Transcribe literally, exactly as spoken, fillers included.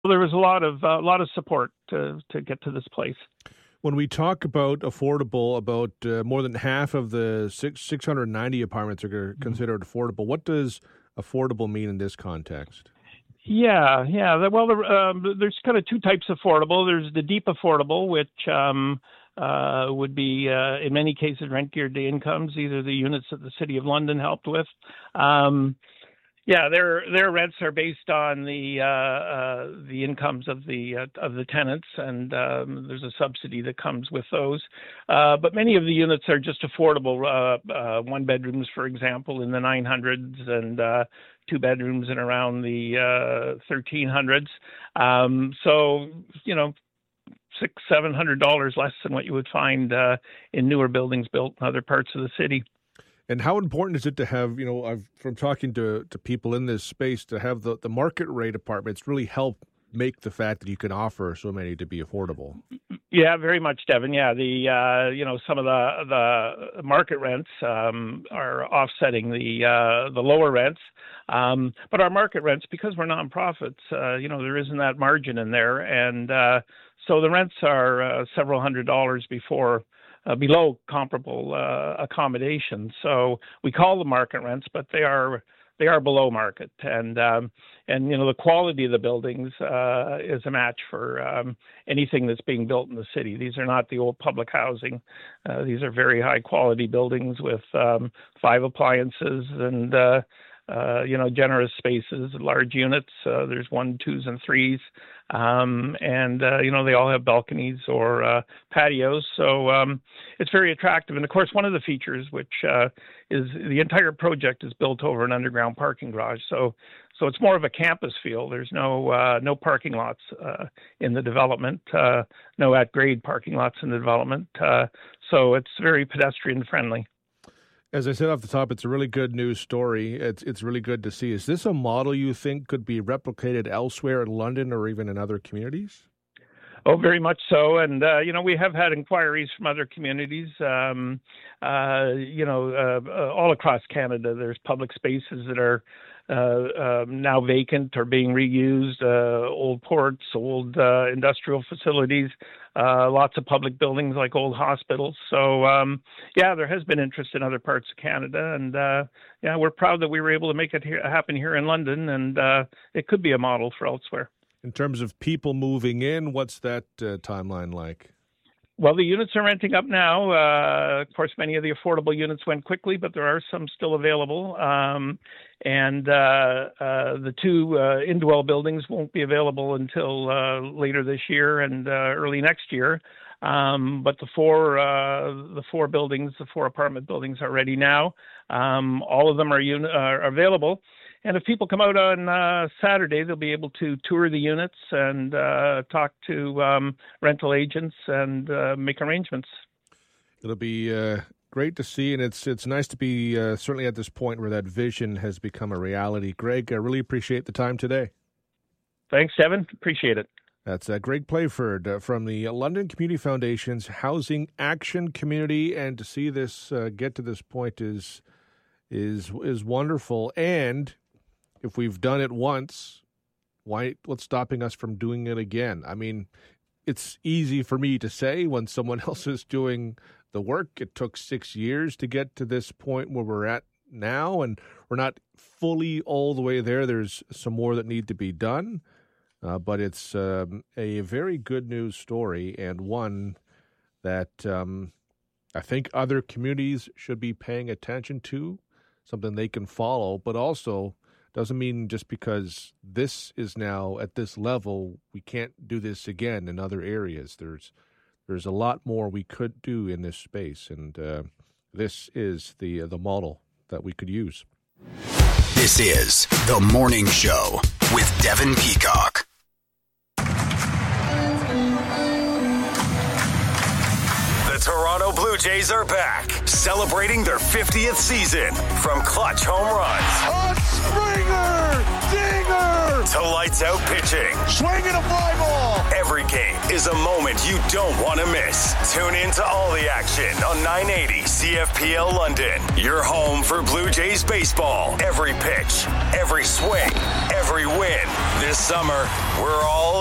there was a lot of a uh, lot of support to to get to this place. When we talk about affordable, about uh, more than half of the six, 690 apartments are considered affordable. What does affordable mean in this context? Yeah, yeah. Well, um, there's kind of two types of affordable. There's the deep affordable, which um, uh, would be, uh, in many cases, rent geared to incomes, either the units that the City of London helped with. Um, Yeah, their their rents are based on the uh, uh, the incomes of the uh, of the tenants, and um, there's a subsidy that comes with those. Uh, but many of the units are just affordable, uh, uh, one bedrooms, for example, in the nine hundreds, and uh, two bedrooms in around the uh, thirteen hundreds. Um, so you know, six seven hundred dollars less than what you would find uh, in newer buildings built in other parts of the city. And how important is it to have, you know, I've, from talking to, to people in this space, to have the, the market rate apartments really help make the fact that you can offer so many to be affordable? Yeah, very much, Devin. Yeah, the uh, you know some of the the market rents um, are offsetting the uh, the lower rents, um, but our market rents, because we're nonprofits, uh, you know there isn't that margin in there, and uh, so the rents are uh, several hundred dollars before. Uh, below comparable uh, accommodations. So we call them market rents, but they are they are below market. And um, and you know the quality of the buildings uh, is a match for um, anything that's being built in the city. These are not the old public housing. Uh, these are very high quality buildings with um, five appliances and uh, uh, you know generous spaces, large units. Uh, there's one, twos, and threes. Um, and, uh, you know, they all have balconies or uh, patios. So um, it's very attractive. And, of course, one of the features, which uh, is the entire project is built over an underground parking garage. So so it's more of a campus feel. There's no uh, no parking lots uh, in the development, uh, no at-grade parking lots in the development. Uh, so it's very pedestrian friendly. As I said off the top, it's a really good news story. It's it's really good to see. Is this a model you think could be replicated elsewhere in London or even in other communities? Oh, very much so. And, uh, you know, we have had inquiries from other communities, um, uh, you know, uh, uh, all across Canada. There's public spaces that are uh, um, now vacant or being reused, uh, old ports, old uh, industrial facilities, uh, lots of public buildings like old hospitals. So, um, yeah, there has been interest in other parts of Canada. And, uh, yeah, we're proud that we were able to make it here, happen here in London. And uh, it could be a model for elsewhere. In terms of people moving in, what's that uh, timeline like? Well, the units are renting up now. Uh, of course, many of the affordable units went quickly, but there are some still available. Um, and uh, uh, the two uh, Indwell buildings won't be available until uh, later this year and uh, early next year. Um, but the four uh, the four buildings, the four apartment buildings are ready now. Um, all of them are, uni- are available. And if people come out on uh, Saturday, they'll be able to tour the units and uh, talk to um, rental agents and uh, make arrangements. It'll be uh, great to see, and it's it's nice to be uh, certainly at this point where that vision has become a reality. Greg, I really appreciate the time today. Thanks, Devin. Appreciate it. That's uh, Greg Playford uh, from the London Community Foundation's Housing Action Community, and to see this uh, get to this point is is is wonderful. And if we've done it once, why what's stopping us from doing it again? I mean, it's easy for me to say when someone else is doing the work. It took six years to get to this point where we're at now, and we're not fully all the way there. There's some more that need to be done, uh, but it's um, a very good news story, and one that um, I think other communities should be paying attention to, something they can follow, but also doesn't mean just because this is now at this level, we can't do this again in other areas. There's there's a lot more we could do in this space, and uh, this is the uh, the model that we could use. This is The Morning Show with Devin Peacock. Toronto Blue Jays are back, celebrating their fiftieth season from clutch home runs. A Springer! Dinger! to lights out pitching. Swinging a fly ball. Every game is a moment you don't want to miss. Tune in to all the action on nine eighty C F P L London. Your home for Blue Jays baseball. Every pitch, every swing, every win. This summer, we're all